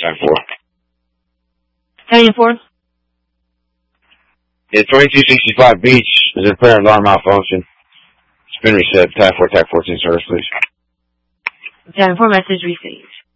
Time 4. Time 4? Yeah, 2265 Beach. Is a prayer alarm malfunction. It's been reset. Time 4, TAC 14 service, please. Time 4, message received.